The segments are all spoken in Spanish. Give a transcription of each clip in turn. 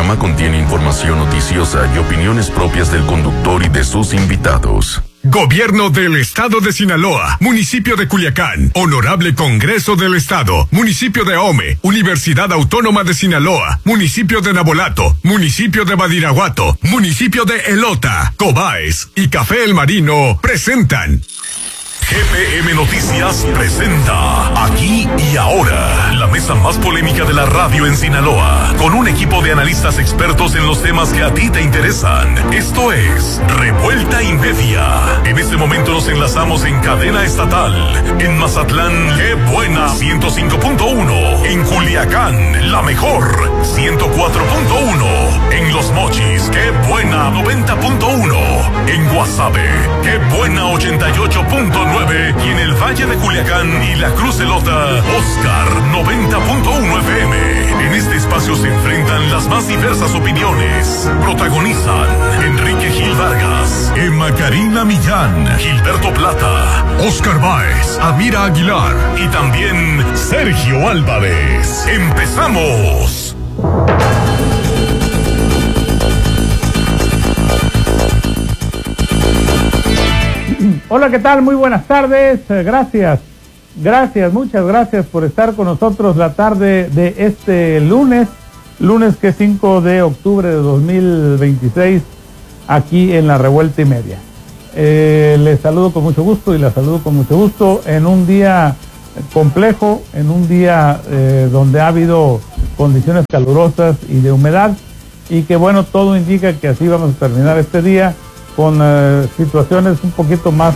programa contiene información noticiosa y opiniones propias del conductor y de sus invitados. Gobierno del Estado de Sinaloa, Municipio de Culiacán, Honorable Congreso del Estado, Municipio de Ahome, Universidad Autónoma de Sinaloa, Municipio de Nabolato, Municipio de Badiraguato, Municipio de Elota, Cobaes y Café El Marino presentan GPM Noticias presenta Aquí y Ahora, la mesa más polémica de la radio en Sinaloa, con un equipo de analistas expertos en los temas que a ti te interesan. Esto es Revuelta y Media. En este momento nos enlazamos en cadena estatal. En Mazatlán, Qué Buena 105.1. En Culiacán, La Mejor 104.1. En Los Mochis, Qué Buena 90.1. En Guasave, Qué Buena 88.9. Y en el Valle de Culiacán y la Cruz Elota, Oscar 90.1 FM. En este espacio se enfrentan las más diversas opiniones. Protagonizan Enrique Gil Vargas, Emma Karina Millán, Gilberto Plata, Oscar Báez, Amira Aguilar y también Sergio Álvarez. ¡Empezamos! Hola, ¿qué tal? Muy buenas tardes. Muchas gracias por estar con nosotros la tarde de este lunes que es 5 de octubre de 2026, aquí en la Revuelta y Media. Les saludo con mucho gusto y la saludo con mucho gusto en un día complejo, en un día donde ha habido condiciones calurosas y de humedad, y que bueno, todo indica que así vamos a terminar este día, con situaciones un poquito más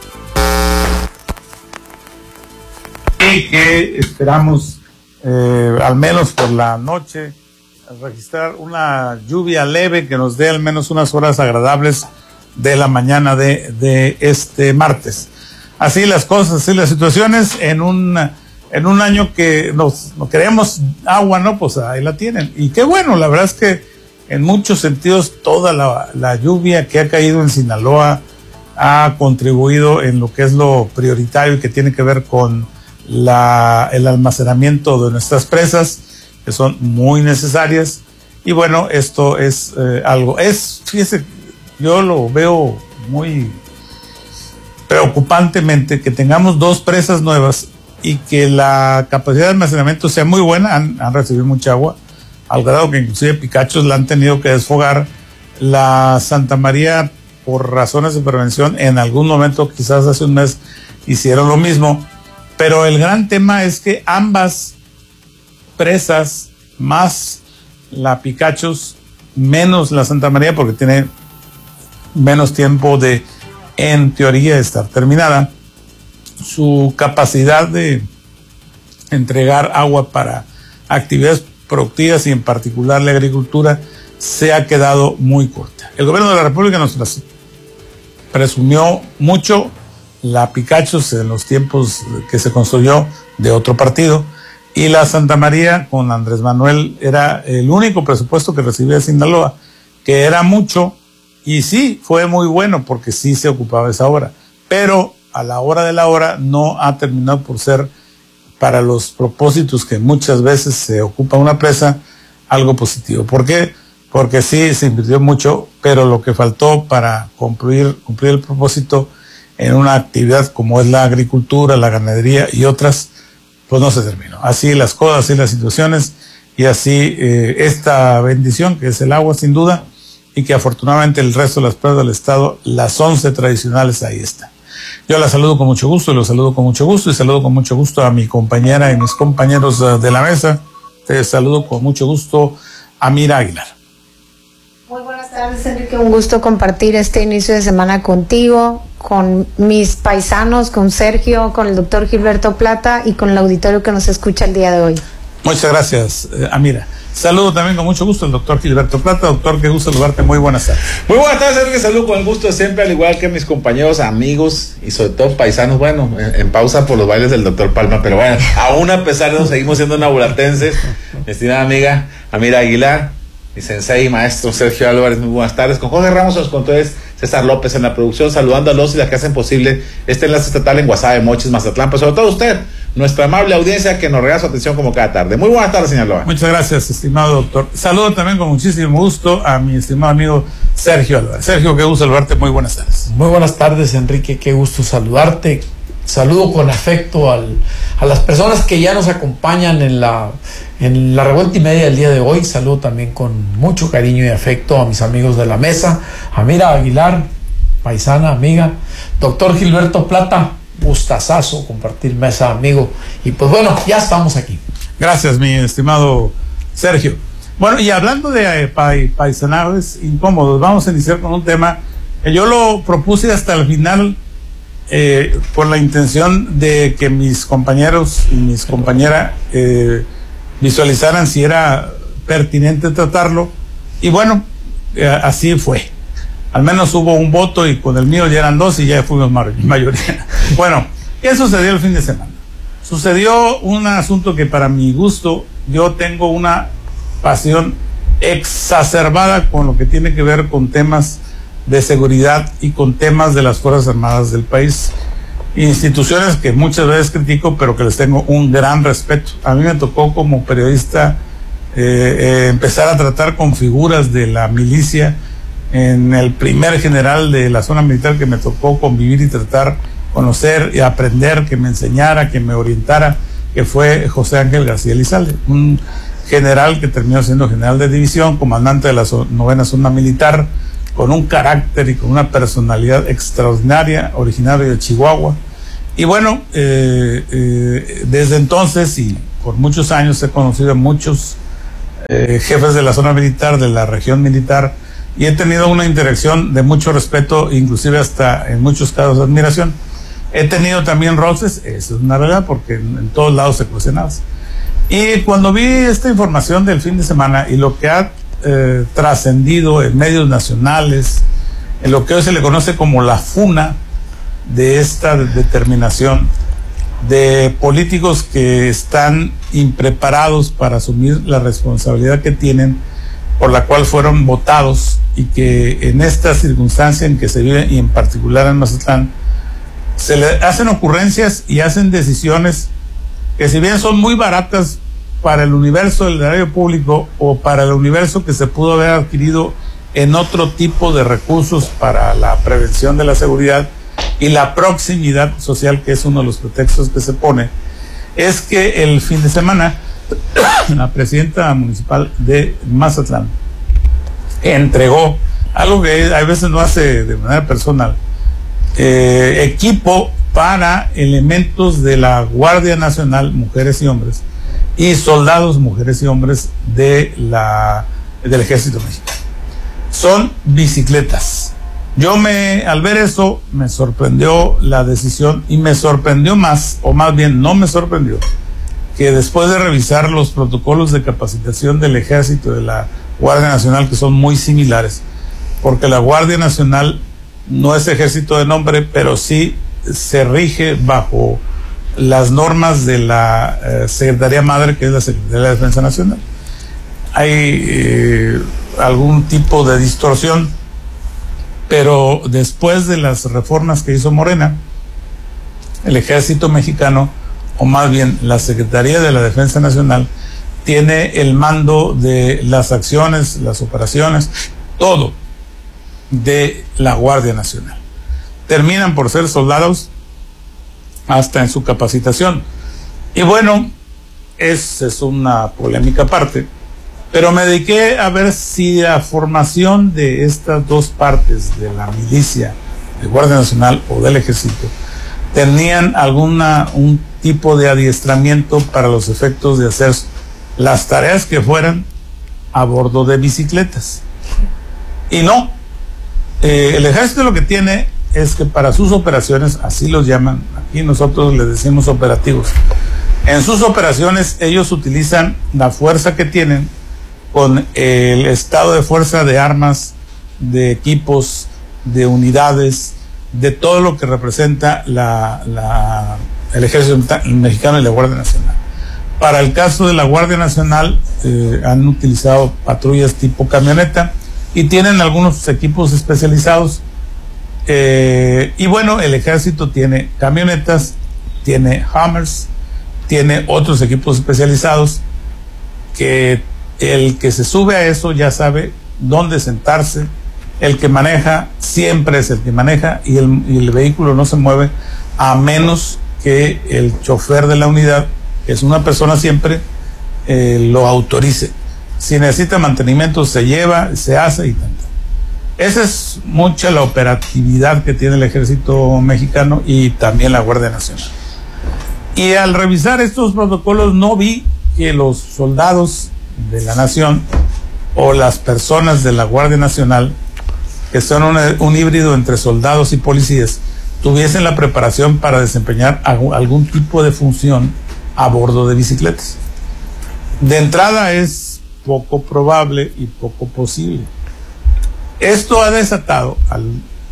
y que esperamos al menos por la noche registrar una lluvia leve que nos dé al menos unas horas agradables de la mañana de este martes. Así las cosas, así las situaciones en un año que nos queremos agua, ¿no? Pues ahí la tienen, y qué bueno, la verdad es que en muchos sentidos, toda la lluvia que ha caído en Sinaloa ha contribuido en lo que es lo prioritario y que tiene que ver con el almacenamiento de nuestras presas, que son muy necesarias. Y bueno, esto es fíjese, yo lo veo muy preocupantemente que tengamos dos presas nuevas y que la capacidad de almacenamiento sea muy buena. Han recibido mucha agua, al grado que inclusive Picachos la han tenido que desfogar. La Santa María, por razones de prevención, en algún momento, quizás hace un mes, hicieron lo mismo. Pero el gran tema es que ambas presas, más la Picachos, menos la Santa María, porque tiene menos tiempo de, en teoría, estar terminada, su capacidad de entregar agua para actividades productivas y en particular la agricultura se ha quedado muy corta. El gobierno de la República nos presumió mucho la Picachos en los tiempos que se construyó de otro partido, y la Santa María con Andrés Manuel era el único presupuesto que recibía Sinaloa, que era mucho, y sí, fue muy bueno porque sí se ocupaba esa obra, pero a la hora de la hora no ha terminado por ser, para los propósitos que muchas veces se ocupa una presa, algo positivo. ¿Por qué? Porque sí se invirtió mucho, pero lo que faltó para cumplir el propósito en una actividad como es la agricultura, la ganadería y otras, pues no se terminó. Así las cosas, así las situaciones, y así esta bendición que es el agua, sin duda, y que afortunadamente el resto de las presas del estado, las 11 tradicionales, ahí están. Yo la saludo con mucho gusto, y saludo con mucho gusto a mi compañera y mis compañeros de la mesa. Te saludo con mucho gusto, Amira Aguilar. Muy buenas tardes, Enrique. Un gusto compartir este inicio de semana contigo, con mis paisanos, con Sergio, con el doctor Gilberto Plata y con el auditorio que nos escucha el día de hoy. Muchas gracias, Amira. Saludo también con mucho gusto al doctor Gilberto Plata. Doctor, qué gusto saludarte. Muy buenas tardes. Muy buenas tardes, Enrique. Saludo con el gusto de siempre, al igual que mis compañeros, amigos y sobre todo paisanos. Bueno, en pausa por los bailes del doctor Palma, pero bueno, aún a pesar de eso, seguimos siendo nabolatenses. Mi estimada amiga Amira Aguilar, mi sensei y maestro Sergio Álvarez, muy buenas tardes. Con Jorge Ramos en los controles, César López en la producción, saludando a los y las que hacen posible este enlace estatal en Guasave, Mochis, Mazatlán, pero sobre todo usted, nuestra amable audiencia que nos regala su atención como cada tarde. Muy buenas tardes, Sinaloa. Muchas gracias, estimado doctor. Saludo también con muchísimo gusto a mi estimado amigo Sergio Álvarez. Sergio, qué gusto saludarte, muy buenas tardes. Muy buenas tardes, Enrique, qué gusto saludarte. Saludo con afecto a las personas que ya nos acompañan en la revuelta y media del día de hoy. Saludo también con mucho cariño y afecto a mis amigos de la mesa, a Mira Aguilar, paisana, amiga, doctor Gilberto Plata, gustazazo compartir mesa, amigo. Y pues bueno, ya estamos aquí. Gracias, mi estimado Sergio. Bueno, y hablando de paisanajes incómodos, vamos a iniciar con un tema que yo lo propuse hasta el final con la intención de que mis compañeros y mis compañeras visualizaran si era pertinente tratarlo. Y bueno, así fue. Al menos hubo un voto y con el mío ya eran 2 y ya fuimos mayoría. Bueno, ¿qué sucedió el fin de semana? Sucedió un asunto que para mi gusto, yo tengo una pasión exacerbada con lo que tiene que ver con temas de seguridad y con temas de las Fuerzas Armadas del país. Instituciones que muchas veces critico, pero que les tengo un gran respeto. A mí me tocó como periodista empezar a tratar con figuras de la milicia en el primer general de la zona militar que me tocó convivir y tratar, conocer y aprender, que me enseñara, que me orientara, que fue José Ángel García Elizalde, un general que terminó siendo general de división, comandante de la 9ª zona militar, con un carácter y con una personalidad extraordinaria, originario de Chihuahua. Y bueno, desde entonces y por muchos años he conocido a muchos jefes de la zona militar, de la región militar, y he tenido una interacción de mucho respeto, inclusive hasta en muchos casos de admiración. He tenido también roces, eso es una realidad, porque en todos lados se cuestionaban. Y cuando vi esta información del fin de semana y lo que ha trascendido en medios nacionales, en lo que hoy se le conoce como la funa de esta determinación de políticos que están impreparados para asumir la responsabilidad que tienen, por la cual fueron votados, y que en esta circunstancia en que se vive, y en particular en Mazatlán, se le hacen ocurrencias y hacen decisiones que, si bien son muy baratas para el universo del erario público o para el universo que se pudo haber adquirido en otro tipo de recursos para la prevención de la seguridad y la proximidad social, que es uno de los pretextos que se pone, es que el fin de semana la presidenta municipal de Mazatlán entregó algo que a veces no hace de manera personal, equipo para elementos de la Guardia Nacional, mujeres y hombres, y soldados, mujeres y hombres del Ejército Mexicano. Son bicicletas. Al ver eso, me sorprendió la decisión, y me sorprendió más, o más bien no me sorprendió, que después de revisar los protocolos de capacitación del Ejército y de la Guardia Nacional, que son muy similares, porque la Guardia Nacional no es ejército de nombre, pero sí se rige bajo las normas de la Secretaría Madre, que es la Secretaría de la Defensa Nacional. Hay algún tipo de distorsión, pero después de las reformas que hizo Morena, el Ejército Mexicano, o más bien la Secretaría de la Defensa Nacional, tiene el mando de las acciones, las operaciones, todo de la Guardia Nacional. Terminan por ser soldados hasta en su capacitación. Y bueno, es una polémica aparte, pero me dediqué a ver si la formación de estas dos partes, de la milicia, de Guardia Nacional o del Ejército, tenían un tipo de adiestramiento para los efectos de hacer las tareas que fueran a bordo de bicicletas. Y no, el Ejército lo que tiene es que para sus operaciones, así los llaman, aquí nosotros les decimos operativos, en sus operaciones ellos utilizan la fuerza que tienen con el estado de fuerza de armas, de equipos, de unidades, de todo lo que representa el Ejército Mexicano y la Guardia Nacional. Para el caso de la Guardia Nacional, han utilizado patrullas tipo camioneta y tienen algunos equipos especializados. Y bueno, el Ejército tiene camionetas, tiene Hammers, tiene otros equipos especializados que el que se sube a eso ya sabe dónde sentarse. El que maneja siempre es el que maneja y el vehículo no se mueve a menos que el chofer de la unidad, que es una persona siempre, lo autorice. Si necesita mantenimiento se lleva, se hace y tanto. Esa es mucha la operatividad que tiene el Ejército Mexicano y también la Guardia Nacional. Y al revisar estos protocolos no vi que los soldados de la nación o las personas de la Guardia Nacional, que son un híbrido entre soldados y policías, tuviesen la preparación para desempeñar algún tipo de función a bordo de bicicletas. De entrada es poco probable y poco posible. Esto ha desatado, al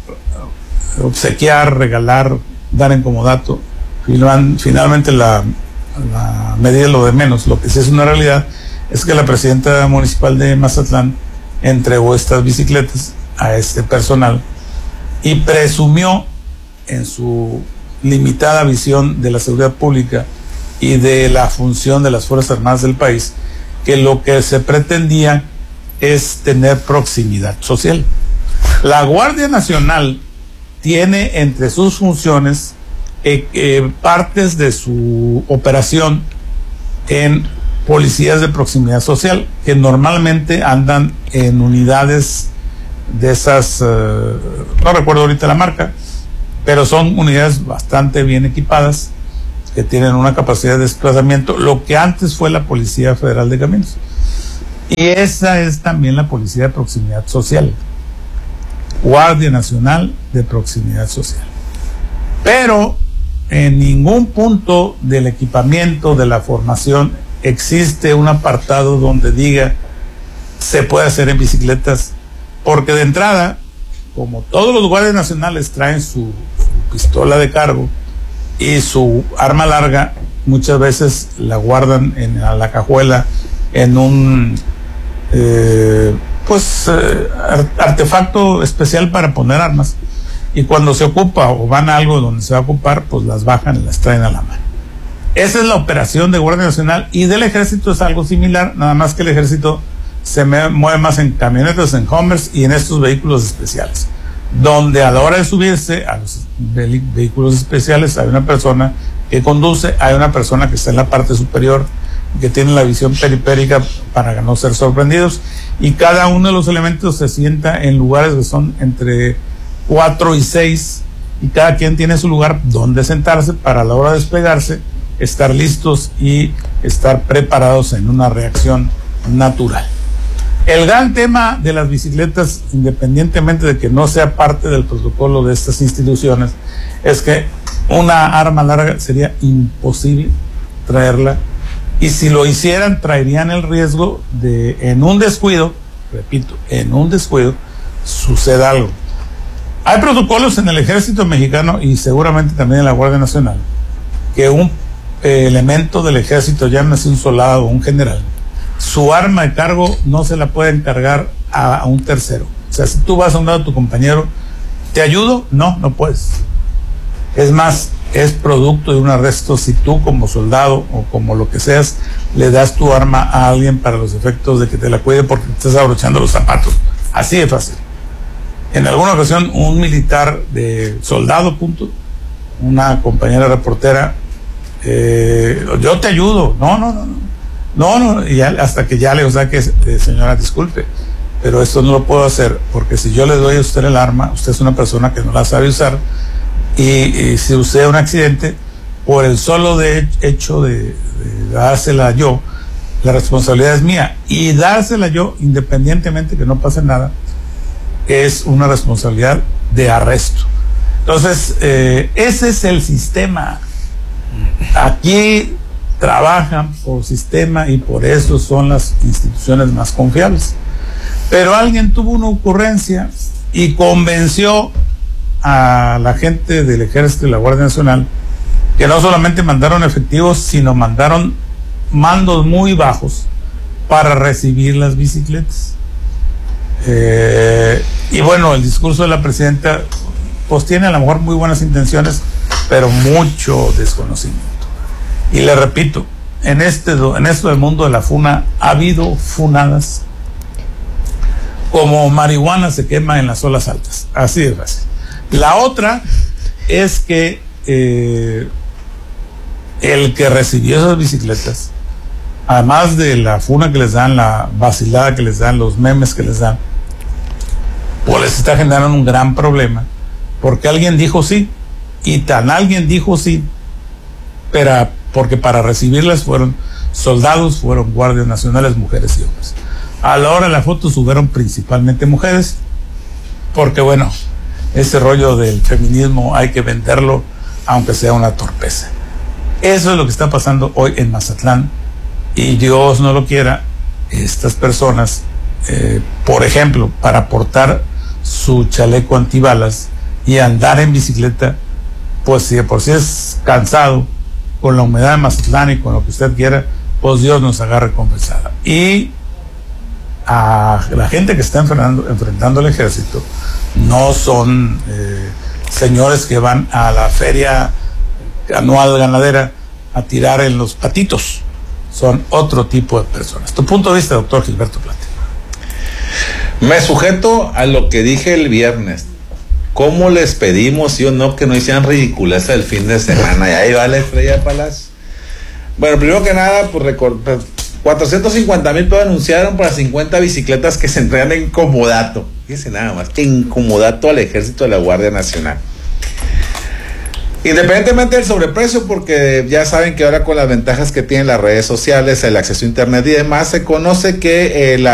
obsequiar, regalar, dar en comodato, finalmente la medida es lo de menos. Lo que sí es una realidad es que la presidenta municipal de Mazatlán entregó estas bicicletas a este personal y presumió en su limitada visión de la seguridad pública y de la función de las Fuerzas Armadas del país, que lo que se pretendía es tener proximidad social. La Guardia Nacional tiene entre sus funciones partes de su operación en policías de proximidad social, que normalmente andan en unidades de esas, no recuerdo ahorita la marca, pero son unidades bastante bien equipadas, que tienen una capacidad de desplazamiento, lo que antes fue la Policía Federal de Caminos. Y esa es también la Policía de Proximidad Social, Guardia Nacional de Proximidad Social. Pero en ningún punto del equipamiento, de la formación, existe un apartado donde diga se puede hacer en bicicletas, porque de entrada, como todos los guardias nacionales traen su pistola de cargo y su arma larga, muchas veces la guardan en la cajuela en un artefacto especial para poner armas, y cuando se ocupa o van a algo donde se va a ocupar, pues las bajan y las traen a la mano. Esa es la operación de Guardia Nacional, y del Ejército es algo similar, nada más que el Ejército se mueve más en camionetas, en Hummers y en estos vehículos especiales, donde a la hora de subirse a los vehículos especiales hay una persona que conduce, hay una persona que está en la parte superior, que tiene la visión periférica para no ser sorprendidos, y cada uno de los elementos se sienta en lugares que son entre 4 y 6, y cada quien tiene su lugar donde sentarse para a la hora de despegarse estar listos y estar preparados en una reacción natural. El gran tema de las bicicletas, independientemente de que no sea parte del protocolo de estas instituciones, es que una arma larga sería imposible traerla, y si lo hicieran traerían el riesgo de, en un descuido, repito, en un descuido, suceda algo. Hay protocolos en el Ejército Mexicano y seguramente también en la Guardia Nacional, que un elemento del Ejército, llámese un soldado o un general, su arma de cargo no se la puede encargar a un tercero. O sea, si tú vas a un lado de tu compañero, ¿te ayudo? No, no puedes. Es más, es producto de un arresto si tú como soldado o como lo que seas le das tu arma a alguien para los efectos de que te la cuide porque te estás abrochando los zapatos. Así de fácil. En alguna ocasión un militar de soldado, una compañera reportera, yo te ayudo. No, y ya, hasta que ya le digo, o sea que señora, disculpe, pero esto no lo puedo hacer, porque si yo le doy a usted el arma, usted es una persona que no la sabe usar, y si sucede un accidente, por el solo hecho de dársela yo, la responsabilidad es mía, y dársela yo, independientemente que no pase nada, es una responsabilidad de arresto. Entonces, ese es el sistema. Aquí trabajan por sistema y por eso son las instituciones más confiables. Pero alguien tuvo una ocurrencia y convenció a la gente del Ejército y la Guardia Nacional que no solamente mandaron efectivos, sino mandaron mandos muy bajos para recibir las bicicletas. Y bueno, el discurso de la presidenta pues tiene a lo mejor muy buenas intenciones, pero mucho desconocimiento. Y le repito, en esto del mundo de la funa ha habido funadas como marihuana se quema en las olas altas, así de fácil. La otra es que el que recibió esas bicicletas, además de la funa que les dan, la vacilada que les dan, los memes que les dan, pues les está generando un gran problema, porque alguien dijo sí, y tan alguien dijo sí, pero porque para recibirlas fueron soldados, fueron guardias nacionales, mujeres y hombres. A la hora de la foto subieron principalmente mujeres, porque bueno, ese rollo del feminismo hay que venderlo, aunque sea una torpeza. Eso es lo que está pasando hoy en Mazatlán, y Dios no lo quiera, estas personas, por ejemplo, para portar su chaleco antibalas y andar en bicicleta, pues si de por sí es cansado, con la humedad de Mazatlán y con lo que usted quiera, pues Dios nos agarre compensada. Y a la gente que está enfrentando al ejército no son señores que van a la feria anual ganadera a tirar en los patitos, son otro tipo de personas. Tu punto de vista, doctor Gilberto Plata. Me sujeto a lo que dije el viernes. ¿Cómo les pedimos, sí o no, que no hicieran ridiculeza el fin de semana? Y ahí va la Estrella Palacio. Bueno, primero que nada, pues 450,000 pesos anunciaron para 50 bicicletas que se entregan en comodato. Fíjense nada más, que en comodato al ejército de la Guardia Nacional. Independientemente del sobreprecio, porque ya saben que ahora con las ventajas que tienen las redes sociales, el acceso a internet y demás, se conoce que